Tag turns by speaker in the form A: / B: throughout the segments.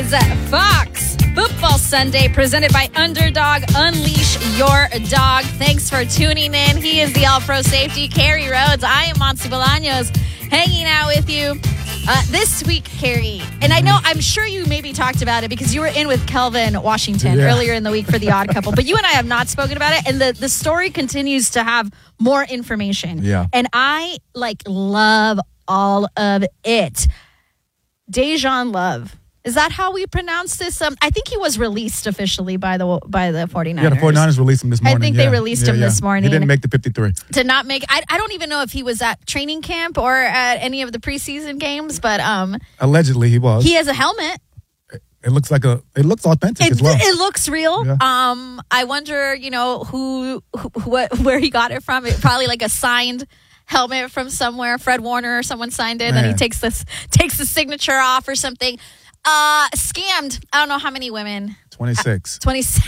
A: is Fox Football Sunday, presented by Underdog. Unleash your dog. Thanks for tuning in. He is the All-Pro Safety, Carrie Rhodes. I am Monty Bolaños, hanging out with you this week, Carrie. And I'm sure you maybe talked about it because you were in with Kelvin Washington earlier in the week for The Odd Couple. But you and I have not spoken about it. And the story continues to have more information.
B: Yeah.
A: And I, love all of it. Dejan Love. Is that how we pronounce this? I think he was released officially by the 49ers.
B: Yeah, the 49ers released him this morning.
A: I think they released him this morning.
B: He didn't make the 53.
A: Did not make. I don't even know if he was at training camp or at any of the preseason games, but
B: allegedly he was.
A: He has a helmet.
B: It looks authentic as well.
A: It looks real.
B: Yeah.
A: I wonder, where he got it from. It probably like a signed helmet from somewhere. Fred Warner or someone signed it, and he takes the signature off or something. Scammed. I don't know how many women.
B: 26.
A: 26.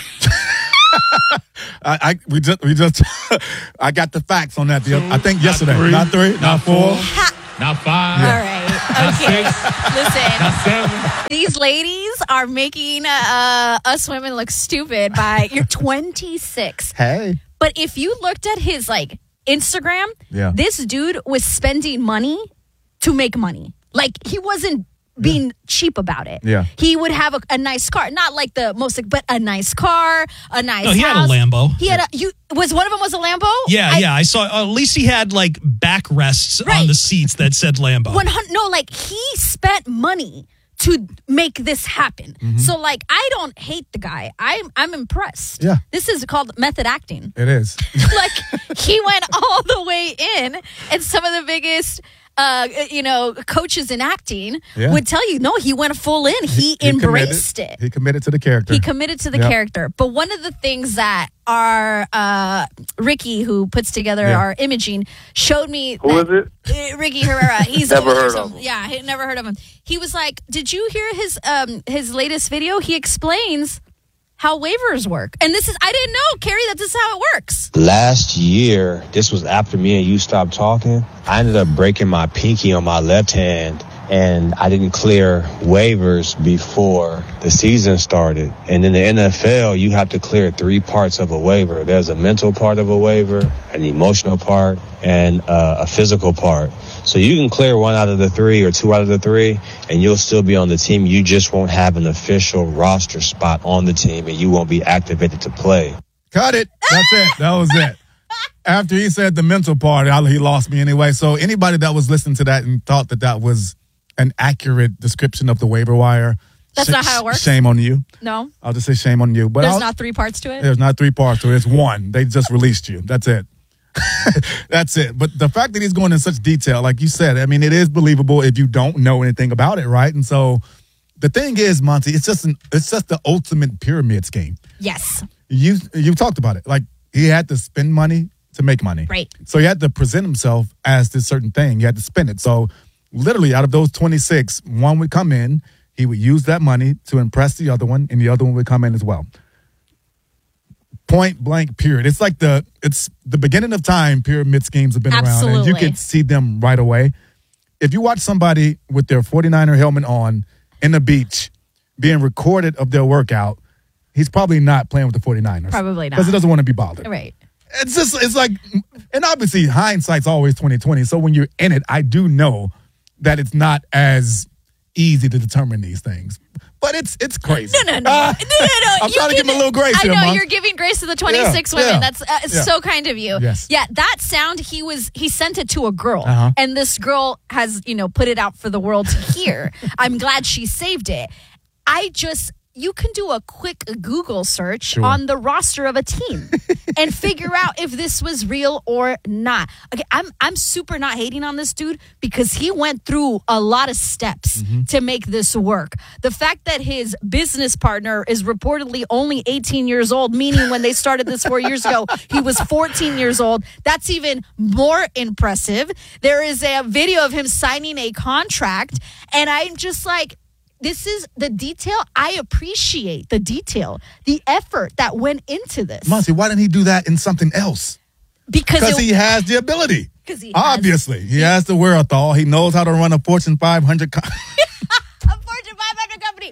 B: I got the facts on that. I think yesterday. Not 3, not 4.
C: Not 5.
A: All right. Okay.
C: Not 7.
A: Listen. These ladies are making us women look stupid by you're 26.
B: Hey.
A: But if you looked at his Instagram, this dude was spending money to make money. He wasn't being cheap about it.
B: Yeah.
A: He would have a nice car, not like the most, but a nice car, a nice
D: he
A: house.
D: had a Lambo.
A: He had was one of them was a Lambo?
D: Yeah, I saw, at least he had backrests on the seats that said Lambo.
A: He spent money to make this happen.
B: Mm-hmm.
A: So I don't hate the guy. I'm impressed.
B: Yeah.
A: This is called method acting.
B: It is.
A: He went all the way in, and some of the biggest coaches in acting would tell you, no, he went full in. He embraced it.
B: He committed to the character.
A: He committed to the character. But one of the things that our Ricky, who puts together our imaging, showed me.
E: Who is it?
A: Ricky Herrera. He's
E: never heard of him.
A: Yeah, I never heard of him. He was like, did you hear his latest video? He explains how waivers work. And I didn't know, Carrie, that this is how it works.
F: Last year, this was after me and you stopped talking. I ended up breaking my pinky on my left hand, and I didn't clear waivers before the season started. And in the NFL, you have to clear 3 parts of a waiver. There's a mental part of a waiver, an emotional part, and a physical part. So you can clear 1 out of the 3 or 2 out of the 3, and you'll still be on the team. You just won't have an official roster spot on the team, and you won't be activated to play.
B: Cut it. That's it. That was it. After he said the mental part, he lost me anyway. So anybody that was listening to that and thought that was an accurate description of the waiver wire,
A: that's not how it works.
B: Shame on you.
A: No.
B: I'll just say shame on you. But
A: there's not 3 parts to it?
B: There's not 3 parts to it. It's 1. They just released you. That's it. That's it. But the fact that he's going in such detail, like you said, it is believable if you don't know anything about it, right? And so the thing is, Monty, it's just the ultimate pyramid scheme.
A: Yes.
B: You talked about it. He had to spend money to make money.
A: Right.
B: So he had to present himself as this certain thing. He had to spend it. So literally out of those 26, one would come in, he would use that money to impress the other one, and the other one would come in as well. Point blank, period. It's it's the beginning of time. Pyramid schemes have been around, and you can see them right away. If you watch somebody with their 49er helmet on in the beach being recorded of their workout, he's probably not playing with the 49ers.
A: Probably not.
B: Because he doesn't want to be bothered.
A: Right.
B: And obviously hindsight's always 20/20. So when you're in it, I do know that it's not as easy to determine these things. But it's crazy.
A: No.
B: I'm trying to give him a little grace here,
A: I know,
B: Mom.
A: you're giving grace to the 26 women. That's so kind of you.
B: Yes.
A: Yeah, that sound, he sent it to a girl.
B: Uh-huh.
A: And this girl has, put it out for the world to hear. I'm glad she saved it. You can do a quick Google search on the roster of a team and figure out if this was real or not. Okay, I'm super not hating on this dude because he went through a lot of steps to make this work. The fact that his business partner is reportedly only 18 years old, meaning when they started this 4 years ago, he was 14 years old. That's even more impressive. There is a video of him signing a contract, and I'm just like, this is the detail. I appreciate the detail, the effort that went into this.
B: Monty, why didn't he do that in something else?
A: Because
B: he has the ability.
A: Obviously.
B: He has the wherewithal. He knows how to run a Fortune 500
A: a Fortune 500 company.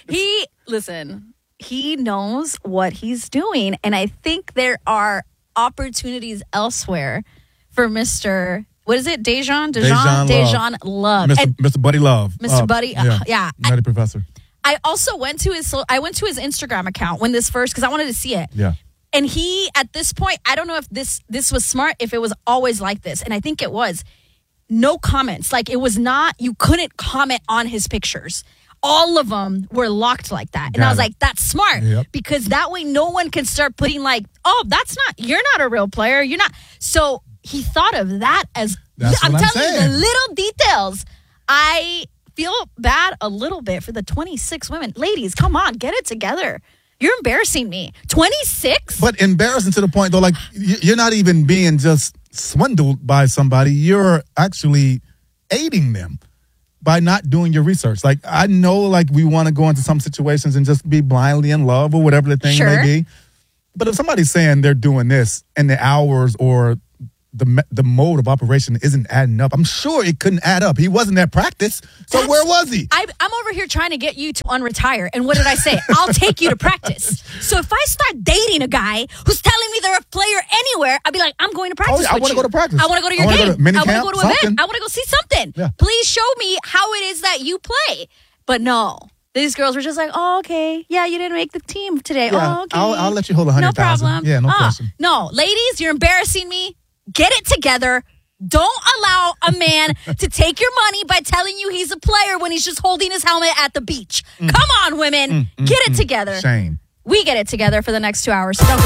A: He knows what he's doing. And I think there are opportunities elsewhere for Mr. What is it? Dejan Love.
B: Mr. Buddy Love.
A: Mr. Buddy. Yeah.
B: Nutty Professor.
A: I also went to his Instagram account when this first, because I wanted to see it.
B: Yeah.
A: And he, at this point, I don't know if this was smart, if it was always like this. And I think it was. No comments. Like, it was not, you couldn't comment on his pictures. All of them were locked like that. And I was like, that's smart. Yep. Because that way no one can start putting like, oh, you're not a real player. You're not. So he thought of that as, I'm telling you, the little details. I feel bad a little bit for the 26 women. Ladies, come on, get it together. You're embarrassing me. 26?
B: But embarrassing to the point, though, like, you're not even being just swindled by somebody. You're actually aiding them by not doing your research. Like, I know, like, we want to go into some situations and just be blindly in love or whatever the thing may be. But if somebody's saying they're doing this and the hours or the mode of operation isn't adding up, I'm sure it couldn't add up. He wasn't at practice. So where was he?
A: I'm over here trying to get you to unretire. And what did I say? I'll take you to practice. So if I start dating a guy who's telling me they're a player anywhere, I'll be like, I'm going to practice.
B: I want to go to practice.
A: I want to go to your game. I want to go to an event. I want to go see something. Yeah. Please show me how it is that you play. But no. These girls were just like, oh, okay. Yeah, you didn't make the team today.
B: Yeah,
A: oh, okay.
B: I'll let you hold 100,000.
A: No problem.
B: Yeah, no question.
A: No, ladies, you're embarrassing me. Get it together. Don't allow a man to take your money by telling you he's a player when he's just holding his helmet at the beach. Come on, women. Get it together.
B: Shame.
A: We get it together for the next 2 hours. So don't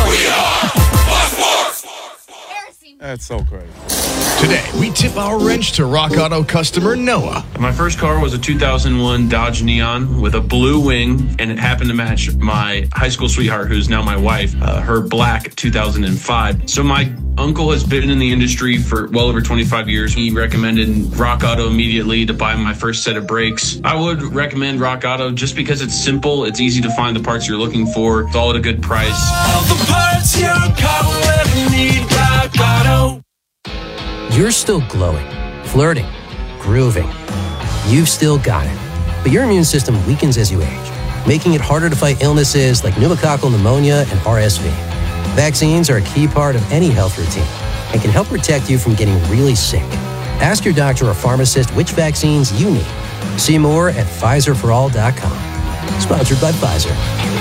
A: go.
B: That's so crazy.
E: Today, we tip our wrench to Rock Auto customer Noah.
G: My first car was a 2001 Dodge Neon with a blue wing, and it happened to match my high school sweetheart, who's now my wife, her black 2005. So my uncle has been in the industry for well over 25 years. He recommended Rock Auto immediately to buy my first set of brakes. I would recommend Rock Auto just because it's simple, it's easy to find the parts you're looking for, it's all at a good price.
H: All the parts your car will ever need, Rock Auto.
I: You're still glowing, flirting, grooving. You've still got it. But your immune system weakens as you age, making it harder to fight illnesses like pneumococcal pneumonia and RSV. Vaccines are a key part of any health routine and can help protect you from getting really sick. Ask your doctor or pharmacist which vaccines you need. See more at PfizerForAll.com. Sponsored by Pfizer.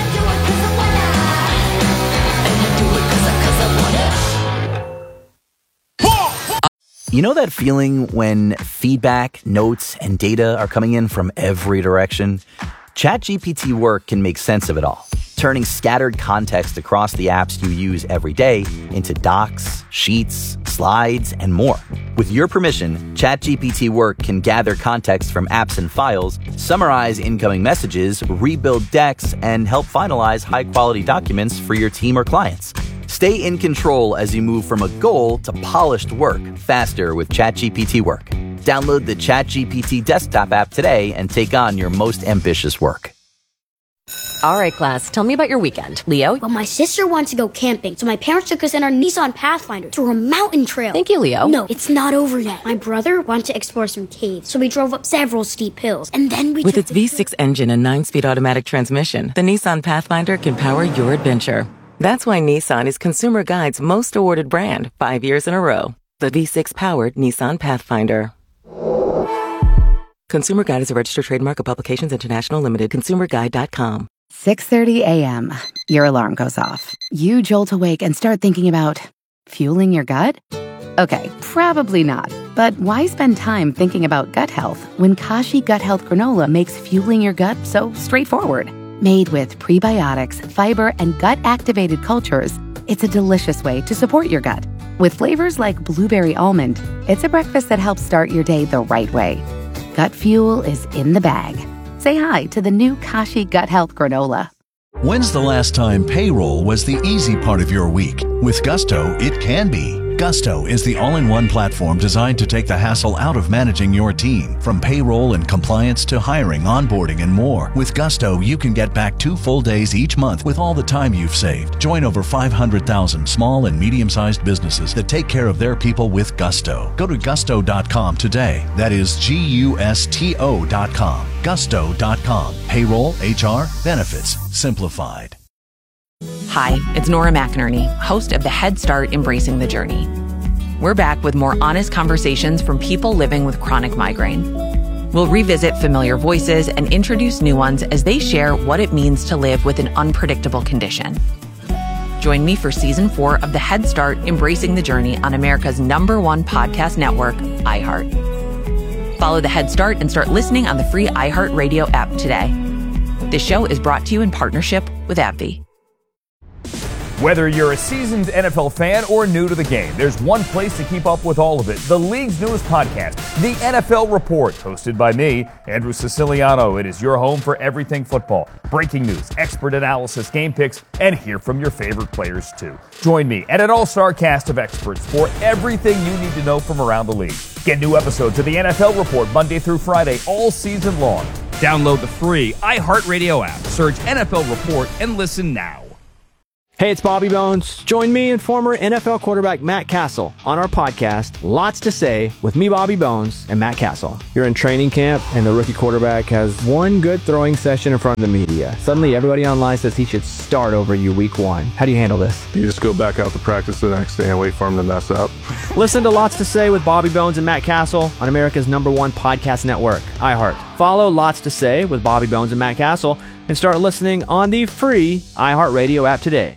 J: You know that feeling when feedback, notes, and data are coming in from every direction? ChatGPT Work can make sense of it all, turning scattered context across the apps you use every day into docs, sheets, slides, and more. With your permission, ChatGPT Work can gather context from apps and files, summarize incoming messages, rebuild decks, and help finalize high-quality documents for your team or clients. Stay in control as you move from a goal to polished work faster with ChatGPT Work. Download the ChatGPT desktop app today and take on your most ambitious work.
K: All right, class, tell me about your weekend. Leo?
L: Well, my sister wants to go camping, so my parents took us in our Nissan Pathfinder to a mountain trail.
K: Thank you, Leo.
L: No, it's not over yet. My brother wanted to explore some caves, so we drove up several steep hills, and then we
M: With its V6 engine and 9-speed automatic transmission, the Nissan Pathfinder can power your adventure. That's why Nissan is Consumer Guide's most awarded brand 5 years in a row. The V6-powered Nissan Pathfinder. Consumer Guide is a registered trademark of Publications International Limited. ConsumerGuide.com.
N: 6:30 a.m. Your alarm goes off. You jolt awake and start thinking about fueling your gut? Okay, probably not. But why spend time thinking about gut health when Kashi Gut Health Granola makes fueling your gut so straightforward? Made with prebiotics, fiber, and gut-activated cultures, it's a delicious way to support your gut. With flavors like blueberry almond, it's a breakfast that helps start your day the right way. Gut fuel is in the bag. Say hi to the new Kashi Gut Health Granola.
O: When's the last time payroll was the easy part of your week? With Gusto, it can be. Gusto is the all-in-one platform designed to take the hassle out of managing your team. From payroll and compliance to hiring, onboarding, and more. With Gusto, you can get back 2 full days each month with all the time you've saved. Join over 500,000 small and medium-sized businesses that take care of their people with Gusto. Go to gusto.com today. That is Gusto.com. Gusto.com. Payroll, HR, benefits, simplified.
P: Hi, it's Nora McInerney, host of the Head Start Embracing the Journey. We're back with more honest conversations from people living with chronic migraine. We'll revisit familiar voices and introduce new ones as they share what it means to live with an unpredictable condition. Join me for Season 4 of the Head Start Embracing the Journey on America's #1 podcast network, iHeart. Follow the Head Start and start listening on the free iHeartRadio app today. This show is brought to you in partnership with AbbVie.
Q: Whether you're a seasoned NFL fan or new to the game, there's one place to keep up with all of it. The league's newest podcast, The NFL Report, hosted by me, Andrew Siciliano. It is your home for everything football. Breaking news, expert analysis, game picks, and hear from your favorite players too. Join me and an all-star cast of experts for everything you need to know from around the league. Get new episodes of The NFL Report Monday through Friday all season long. Download the free iHeartRadio app. Search NFL Report and listen now.
R: Hey, it's Bobby Bones. Join me and former NFL quarterback Matt Castle on our podcast, Lots to Say, with me, Bobby Bones, and Matt Castle. You're in training camp, and the rookie quarterback has one good throwing session in front of the media. Suddenly, everybody online says he should start over you week 1. How do you handle this?
S: You just go back out to practice the next day and wait for him to mess up.
R: Listen to Lots to Say with Bobby Bones and Matt Castle on America's #1 podcast network, iHeart. Follow Lots to Say with Bobby Bones and Matt Castle and start listening on the free iHeartRadio app today.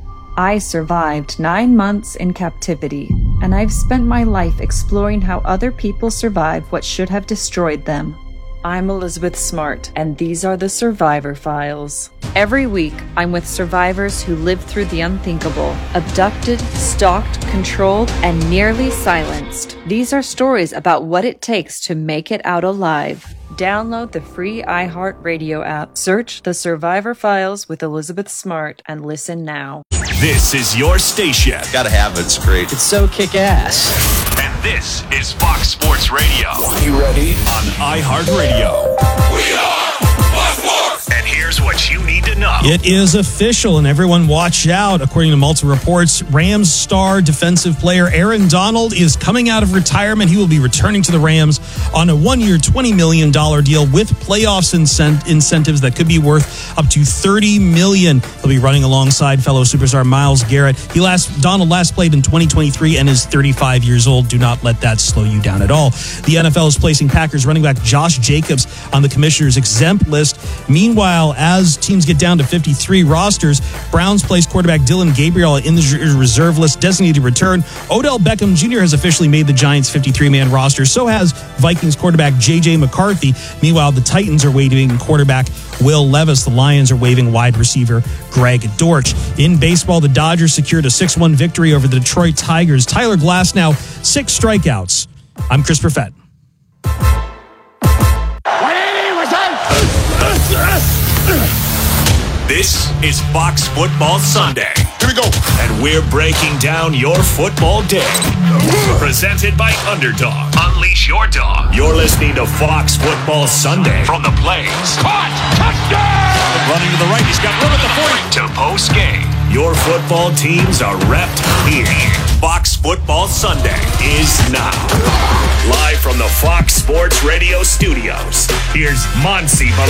T: I survived 9 months in captivity, and I've spent my life exploring how other people survive what should have destroyed them. I'm Elizabeth Smart, and these are the Survivor Files. Every week, I'm with survivors who lived through the unthinkable, abducted, stalked, controlled, and nearly silenced. These are stories about what it takes to make it out alive. Download the free iHeartRadio app, search The Survivor Files with Elizabeth Smart, and listen now.
U: This is your station.
V: Gotta have it. It's great.
R: It's so kick-ass.
U: And this is Fox Sports Radio.
V: You ready?
U: On iHeartRadio.
H: We are Fox Sports.
U: And here's what you need to know.
D: It is official, and everyone watch out. According to multiple reports, Rams star defensive player Aaron Donald is coming out of retirement. He will be returning to the Rams on a 1-year, $20 million deal with playoffs incentives that could be worth up to $30 million. He'll be running alongside fellow superstar Myles Garrett. Donald last played in 2023 and is 35 years old. Do not let that slow you down at all. The NFL is placing Packers running back Josh Jacobs on the commissioner's exempt list. Meanwhile, as teams get down to 53 rosters, Browns placed quarterback Dylan Gabriel in the reserve list, designated to return. Odell Beckham Jr. has officially made the Giants' 53-man roster. So has Vikings quarterback J.J. McCarthy. Meanwhile, the Titans are waiving quarterback Will Levis. The Lions are waiving wide receiver Greg Dortch. In baseball, the Dodgers secured a 6-1 victory over the Detroit Tigers. Tyler Glasnow, 6 strikeouts. I'm Chris Perfett.
U: This is Fox Football Sunday.
H: Here we go.
U: And we're breaking down your football day. Presented by Underdog. Unleash your dog. You're listening to Fox Football Sunday from the Blaze.
H: Caught. Touchdown.
U: Running to the right. He's got room at the 40. To post game. Your football teams are repped here. Fox Football Sunday is now. Live from the Fox Sports Radio studios. Here's Monsi